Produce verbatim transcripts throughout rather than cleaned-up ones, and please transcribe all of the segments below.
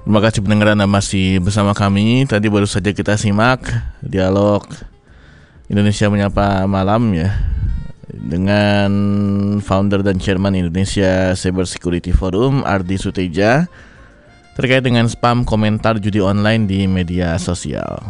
Terima kasih pendengar Anda masih bersama kami. Tadi baru saja kita simak dialog Indonesia Menyapa Malam ya dengan founder dan chairman Indonesia Cyber Security Forum Ardi Suteja terkait dengan spam komentar judi online di media sosial.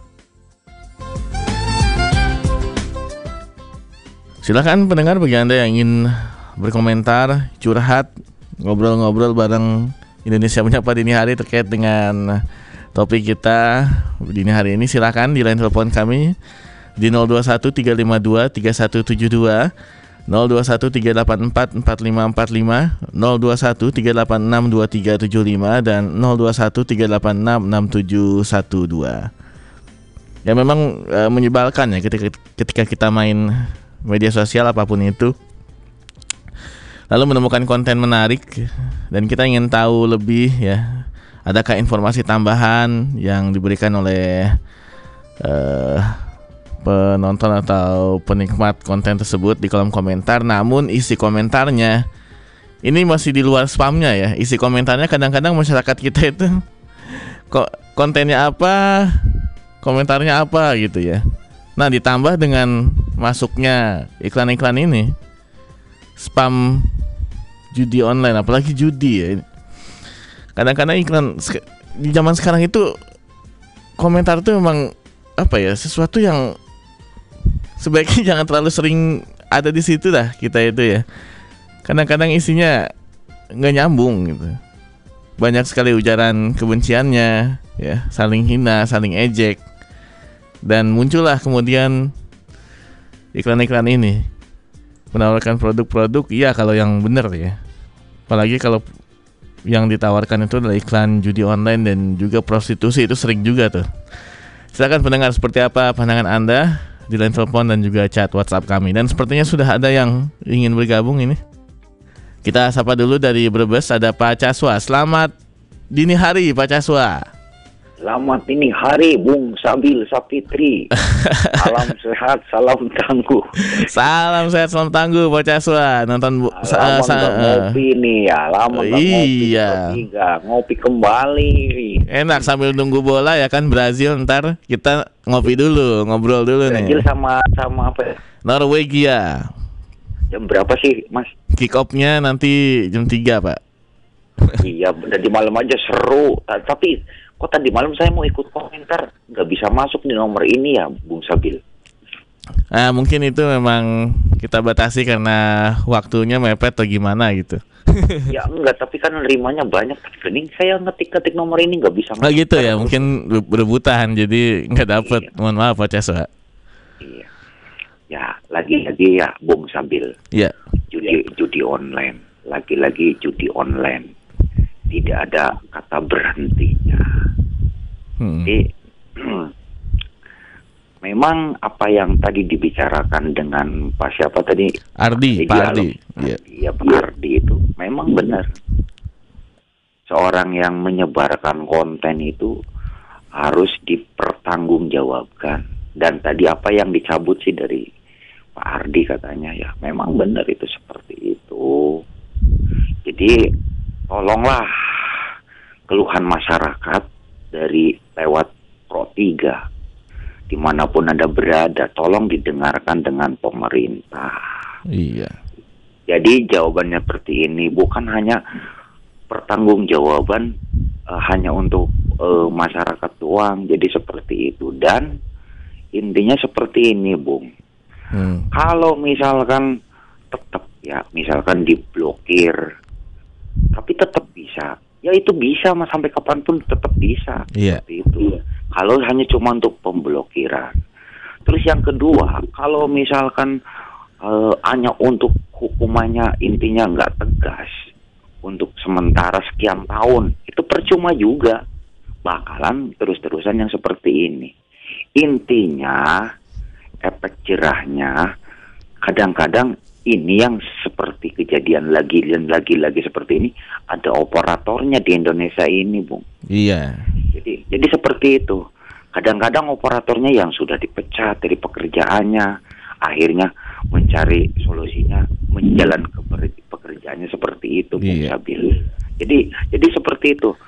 Silakan pendengar bagi Anda yang ingin berkomentar, curhat, ngobrol-ngobrol bareng Indonesia Menyapa Dini Hari terkait dengan topik kita dini hari ini, silakan di line telepon kami di nol dua satu tiga lima dua tiga satu tujuh dua, nol dua satu tiga delapan empat empat lima empat lima, nol dua satu tiga delapan enam dua tiga tujuh lima dan nol dua satu tiga delapan enam enam tujuh satu dua. Ya memang e, menyebalkan ya ketika ketika kita main media sosial apapun itu, lalu menemukan konten menarik dan kita ingin tahu lebih ya, adakah informasi tambahan yang diberikan oleh uh, penonton atau penikmat konten tersebut di kolom komentar, namun isi komentarnya ini masih di luar spamnya ya. Isi komentarnya kadang-kadang masyarakat kita itu kok kontennya apa, komentarnya apa gitu ya. Nah, ditambah dengan masuknya iklan-iklan ini, spam judi online, apalagi judi ya. Kadang-kadang iklan di zaman sekarang itu komentar itu memang apa ya, sesuatu yang sebaiknya jangan terlalu sering ada di situ dah kita itu ya. Kadang-kadang isinya nggak nyambung gitu. Banyak sekali ujaran kebenciannya ya, saling hina, saling ejek. Dan muncullah kemudian iklan-iklan ini menawarkan produk-produk, iya kalau yang benar ya. Apalagi kalau yang ditawarkan itu adalah iklan judi online dan juga prostitusi, itu sering juga tuh. Silakan pendengar, seperti apa pandangan Anda di line telepon dan juga chat WhatsApp kami. Dan sepertinya sudah ada yang ingin bergabung ini. Kita sapa dulu dari Brebes, ada Pak Caswa. Selamat dini hari Pak Caswa. Selamat dini hari Bung Sabil Sapitri. Salam sehat, salam tangguh. Salam sehat, salam tangguh Pak Caswa. Nonton bu- lama sa- nggak sa- ngopi nih ya, lama nggak iya. ngopi. Ngopi, ngopi kembali. Enak sambil nunggu bola ya kan, Brazil, ntar kita ngopi dulu, ngobrol dulu nih. Brazil sama sama apa ya? Norwegia. Jam berapa sih Mas? Kick off-nya nanti jam tiga Pak. Iya, tadi malam aja seru. Tapi kok tadi malam saya mau ikut komentar, nggak bisa masuk di nomor ini ya Bung Sabil. Nah mungkin itu memang kita batasi karena waktunya mepet atau gimana gitu. Ya enggak, tapi kan nerimanya banyak. Mending saya ngetik-ngetik nomor ini nggak bisa masuk. Oh gitu ya, mungkin berebutan jadi nggak dapet. Iya. Mohon maaf Pak Caswa. Iya. Ya lagi-lagi ya Bung Sabil. Iya. Judi judi online, lagi-lagi judi online. Tidak ada kata berhentinya. Hmm. Jadi memang apa yang tadi dibicarakan dengan Pak siapa tadi? Ardi, Pak Ardi. Iya, Pak Ardi itu memang benar. Seorang yang menyebarkan konten itu harus dipertanggungjawabkan. Dan tadi apa yang dicabut sih dari Pak Ardi katanya ya, memang benar itu seperti itu. Jadi tolonglah keluhan masyarakat dari lewat Pro tiga dimanapun Anda berada, tolong didengarkan dengan pemerintah. Iya. Jadi jawabannya seperti ini, bukan hanya pertanggungjawaban uh, hanya untuk uh, masyarakat doang. Jadi seperti itu, dan intinya seperti ini Bung. Hmm. Kalau misalkan tetap ya, misalkan diblokir, tapi tetap bisa. Ya itu bisa mas, sampai kapanpun tetap bisa. Yeah. Seperti itu. Kalau hanya cuma untuk pemblokiran. Terus yang kedua, kalau misalkan uh, hanya untuk hukumannya intinya nggak tegas untuk sementara sekian tahun, itu percuma juga. Bakalan terus-terusan yang seperti ini. Intinya efek jerahnya kadang-kadang ini yang seperti kejadian lagi dan lagi-lagi seperti ini, ada operatornya di Indonesia ini, Bung. Iya. Jadi, jadi seperti itu. Kadang-kadang operatornya yang sudah dipecat dari pekerjaannya, akhirnya mencari solusinya menjalan ke pekerjaannya seperti itu, Bung iya. Sabil. Jadi, jadi seperti itu.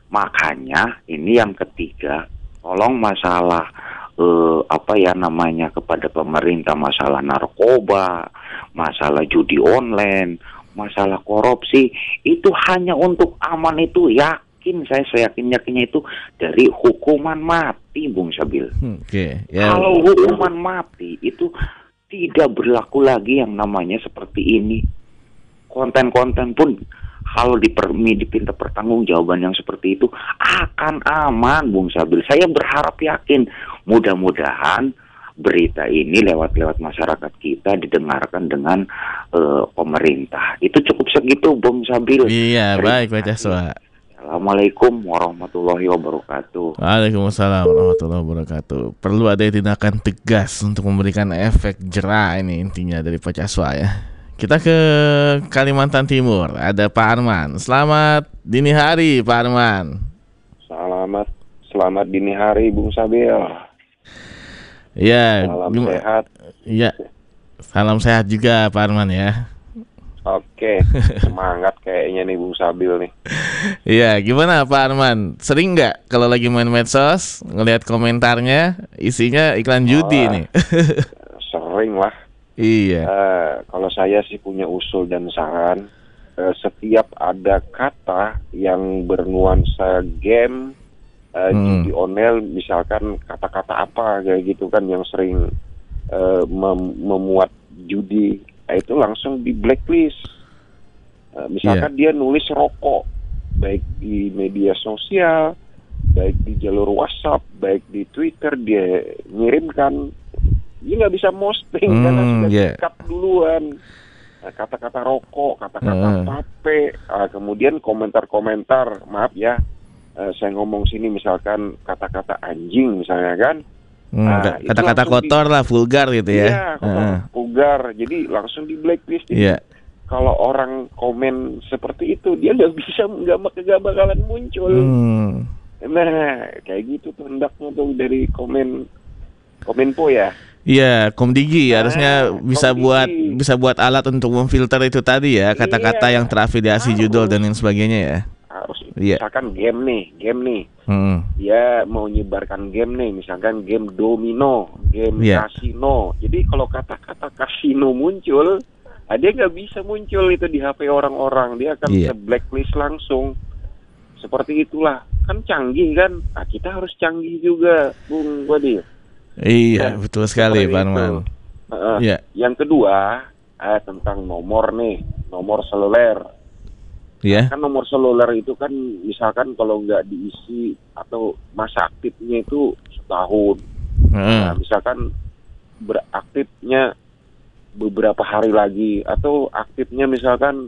Makanya ini yang ketiga, tolong masalah eh, apa ya namanya kepada pemerintah, masalah narkoba, masalah judi online, masalah korupsi, itu hanya untuk aman itu yakin saya seyakin yakinnya itu dari hukuman mati, Bung Sabil. Oke, okay, ya. Kalau hukuman mati itu tidak berlaku lagi yang namanya seperti ini. Konten-konten pun kalau dipermi dipinta pertanggungjawaban yang seperti itu akan aman, Bung Sabil. Saya berharap yakin, mudah-mudahan berita ini lewat-lewat masyarakat kita didengarkan dengan uh, pemerintah. Itu cukup segitu, Bung Sabil. Iya, baik Pak Caswa. Assalamualaikum warahmatullahi wabarakatuh. Waalaikumsalam warahmatullahi wabarakatuh. Perlu ada tindakan tegas untuk memberikan efek jera, ini intinya dari Pak Caswa ya. Kita ke Kalimantan Timur, ada Pak Arman. Selamat dini hari Pak Arman. Selamat selamat dini hari Bung Sabil. Ya, salam gim- sehat. Iya. Salam sehat juga Pak Arman ya. Oke, semangat kayaknya nih Bung Sabil nih. Iya, gimana Pak Arman? Sering nggak kalau lagi main medsos ngelihat komentarnya isinya iklan judi Wah, nih? Sering lah. Iya. Uh, kalau saya sih punya usul dan saran, uh, setiap ada kata yang bernuansa game, uh, Hmm. judi online, misalkan kata-kata apa kayak gitu kan yang sering uh, mem- memuat judi, nah, itu langsung di blacklist. Uh, misalkan dia nulis rokok, baik di media sosial, baik di jalur WhatsApp, baik di Twitter, dia ngirimkan, dia nggak bisa posting Hmm, karena sudah yeah. di-cut duluan. Nah, kata-kata rokok, kata-kata Hmm. vape, uh, kemudian komentar-komentar, maaf ya, uh, saya ngomong sini misalkan kata-kata anjing misalnya kan. Hmm, Nah, itu kata-kata langsung kotor di- lah, vulgar gitu ya. Iya, kotor, Heeh. vulgar. Jadi langsung di blacklist. Jadi Iya. kalau orang komen seperti itu, dia nggak bisa, nggak nggak bakalan muncul. Hmm. Nah, kayak gitu tuh hendaknya tuh dari komen Kominfo ya. Iya, Komdigi Nah, harusnya bisa Komdigi. buat bisa buat alat untuk memfilter itu tadi ya, kata-kata Iya, yang terafiliasi harus. judul dan lain sebagainya ya. Harus. Iya. Misalkan game nih, game nih. Hmm. Dia mau nyebarkan game nih, misalkan game domino, game Iya. kasino. Jadi kalau kata-kata kasino muncul, ah, dia nggak bisa muncul itu di H P orang-orang. Dia akan Iya. ke blacklist langsung. Seperti itulah. Kan canggih kan? Ah, kita harus canggih juga, Bung Wadil. Iya, Ya, betul sekali seperti Pak itu. Arman. Heeh. Iya. Yang kedua, eh, tentang nomor nih, nomor seluler. Iya. Kan nomor seluler itu kan misalkan kalau nggak diisi atau masa aktifnya itu setahun. Heeh. Nah, misalkan beraktifnya beberapa hari lagi atau aktifnya misalkan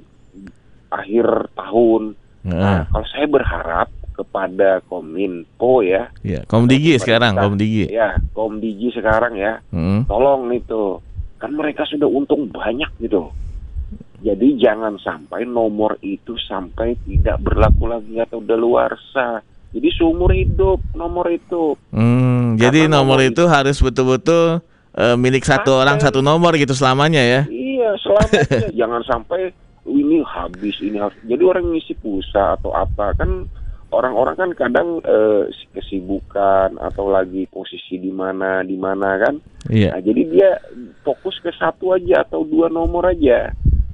akhir tahun. Heeh. Nah, kalau saya berharap kepada Kominfo ya, Iya, Komdigi pemerintah, sekarang, Komdigi. ya Komdigi sekarang ya, Heeh. tolong itu, kan mereka sudah untung banyak gitu. Jadi jangan sampai nomor itu sampai tidak berlaku lagi atau daluarsa. Jadi seumur hidup nomor itu. Hmm, jadi Karena nomor nomor itu harus betul-betul eh, milik satu Sampai- orang satu nomor gitu selamanya ya. Iya, selamanya. Jangan sampai "Oh, ini habis, ini harus. Jadi orang ngisi pulsa atau apa kan, orang-orang kan kadang eh, kesibukan atau lagi posisi di mana di mana kan. Iya. Nah, jadi dia fokus ke satu aja atau dua nomor aja.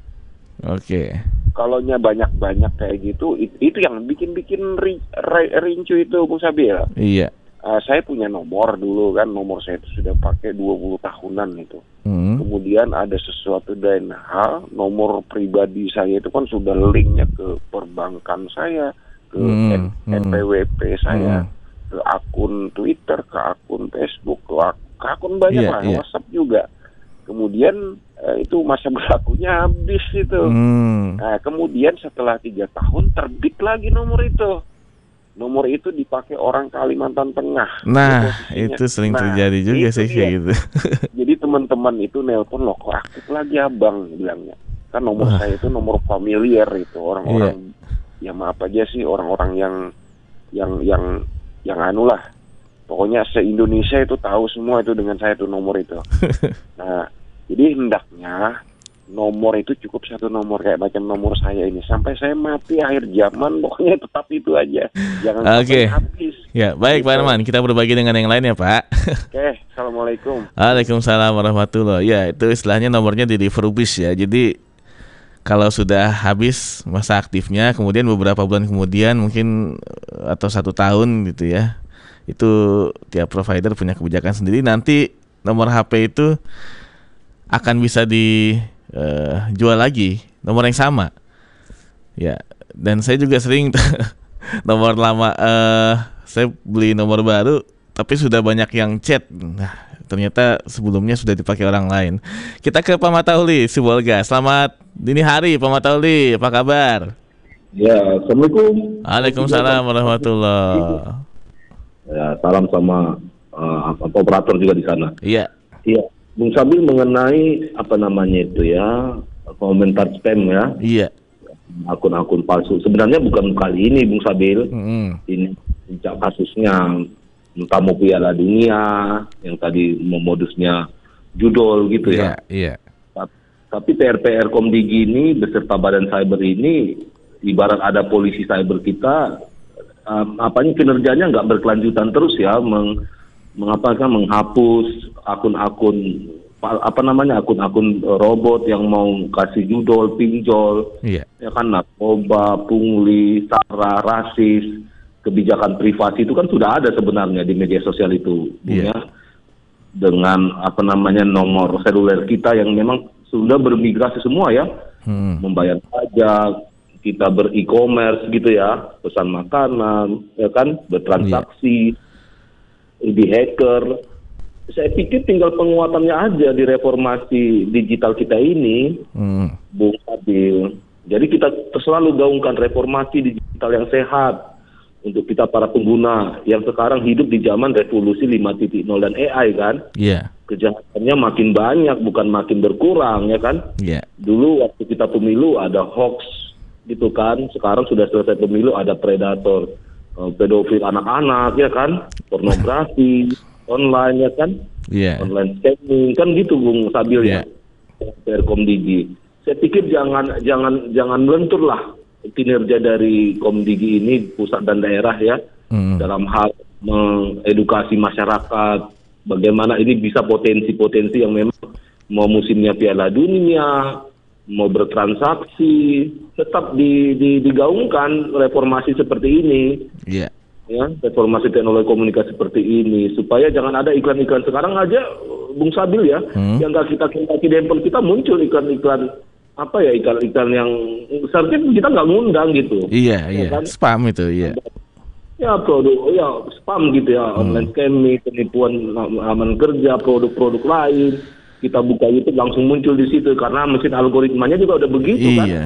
Oke. Kalaunya banyak-banyak kayak gitu, itu, itu yang bikin-bikin ri, ri- rincu itu, Bung Sabil. Iya. Uh, saya punya nomor dulu kan, nomor saya itu sudah pakai dua puluh tahunan itu. Hmm. Kemudian ada sesuatu dan hal, nomor pribadi saya itu kan sudah linknya ke perbankan saya, ke Hmm, N- hmm. N P W P saya, Hmm. ke akun Twitter, ke akun Facebook, ke, ak- ke akun banyak Iya, lah, iya. WhatsApp juga. Kemudian eh, itu masa berlakunya habis itu. Hmm. Nah, kemudian setelah tiga tahun terbit lagi nomor itu. Nomor itu dipakai orang Kalimantan Tengah. Nah, Posisinya. itu sering Nah, terjadi juga itu sih dia. kayak gitu. Jadi teman-teman itu nelpon, loh kok aktif lagi abang, bilangnya. Kan nomor Wah. saya itu nomor familiar itu, orang-orang ya maaf aja sih, orang-orang yang yang yang yang anu lah. Pokoknya se-Indonesia itu tahu semua itu dengan saya itu nomor itu. Nah, jadi hendaknya nomor itu cukup satu nomor kayak macam nomor saya ini sampai saya mati akhir zaman pokoknya tetap itu aja, jangan Oke. sampai habis. Ya, baik Gitu. Pak Arman, kita berbagi dengan yang lain ya Pak. Oke, assalamualaikum. Waalaikumsalam warahmatullahi. Ya, itu istilahnya nomornya di refurbish ya. Jadi kalau sudah habis masa aktifnya, kemudian beberapa bulan kemudian mungkin eh, atau satu tahun gitu ya, itu tiap provider punya kebijakan sendiri. Nanti nomor H P itu akan bisa dijual lagi nomor yang sama. Ya, dan saya juga sering nomor lama, eh saya beli nomor baru, tapi sudah banyak yang chat. Nah, ternyata sebelumnya sudah dipakai orang lain. Kita ke Pak Matauli Sibolga. Selamat dini hari Pak Matauli, apa kabar? Ya, assalamualaikum. Waalaikumsalam warahmatullahi. Ya, salam sama uh, operator juga di sana. Iya. Iya, Bung Sabil mengenai apa namanya itu ya, komentar spam ya, Iya. akun-akun palsu. Sebenarnya bukan kali ini Bung Sabil. Mm-hmm. Ini puncak kasusnya entah mau Piala Dunia yang tadi modusnya judul gitu ya. Iya. Tapi P R P R Komdigi ini beserta Badan Cyber ini ibarat ada polisi cyber kita, um, apanya kinerjanya nggak berkelanjutan terus ya, meng, mengapakan menghapus akun-akun apa namanya akun-akun robot yang mau kasih judul, pinjol, Iya. ya kan narkoba, pungli, sara, rasis, kebijakan privasi itu kan sudah ada sebenarnya di media sosial itu, Iya. ya, dengan apa namanya nomor seluler kita yang memang sudah bermigrasi semua ya, Hmm. membayar pajak, kita ber-e-commerce gitu ya, pesan makanan, ya kan, bertransaksi, di hacker. Saya pikir tinggal penguatannya aja di reformasi digital kita ini, Hmm. Bung Adil. Jadi kita selalu gaungkan reformasi digital yang sehat untuk kita para pengguna yang sekarang hidup di zaman revolusi lima titik nol dan A I kan. Iya. Kejahatannya makin banyak bukan makin berkurang ya kan. Iya. Dulu waktu kita pemilu ada hoax gitu kan. Sekarang sudah selesai pemilu ada predator, eh, pedofil anak-anak ya kan, pornografi online ya kan, Iya. online scamming kan gitu Bung Sabil Iya. ya. Perkomdigi. Saya pikir jangan jangan jangan melentur lah kinerja dari Komdigi ini pusat dan daerah ya, Hmm. dalam hal mengedukasi masyarakat bagaimana ini bisa potensi-potensi yang memang mau musimnya Piala Dunia, mau bertransaksi, tetap di, di, digaungkan reformasi seperti ini, Iya. ya, reformasi teknologi komunikasi seperti ini, supaya jangan ada iklan-iklan. Sekarang aja Bung Sabil ya, Hmm. yang nggak kita kendaki di handphone kita muncul iklan-iklan apa ya, iklan-iklan yang seharusnya kita nggak ngundang gitu. Iya. Iya. kan? Spam itu. Iya. Ya produk, ya spam gitu ya, online scamming, penipuan aman kerja, produk-produk lain. Kita buka YouTube langsung muncul di situ karena mesin algoritmanya juga udah begitu kan. Iya.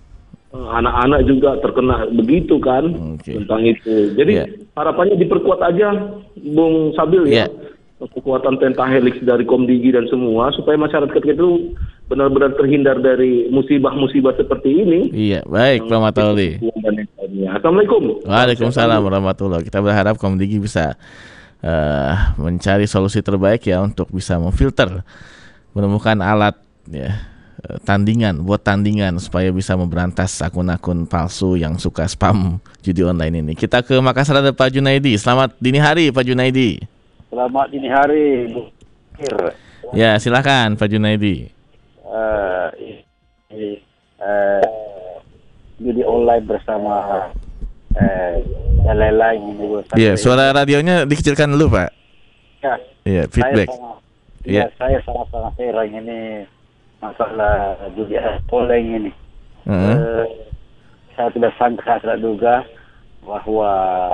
Anak-anak juga terkena begitu kan Oke. tentang itu. Jadi Iya. harapannya diperkuat aja Bung Sabil ya. Iya. Kekuatan pentahelix dari Komdigi dan semua supaya masyarakat itu benar-benar terhindar dari musibah-musibah seperti ini. Iya. Baik Pak Matauli. Assalamualaikum. Waalaikumsalam warahmatullahi. Kita berharap Komdigi bisa eh, mencari solusi terbaik ya untuk bisa memfilter, menemukan alat ya, eh, tandingan, buat tandingan supaya bisa memberantas akun-akun palsu yang suka spam judi online ini. Kita ke Makassar ada Pak Junaidi. Selamat dini hari Pak Junaidi. Selamat dini hari, Bu. Ya silakan Pak Junaidi. Uh, ini, uh, judi online bersama uh, dan lain-lain ini. Iya, suara radionya dikecilkan dulu Pak. Ya, Iya, feedback. Saya sangat, Iya. ya, saya sangat-sangat heran ini masalah judi online ini. Heeh. Uh, saya tidak sangka, saya tidak duga bahwa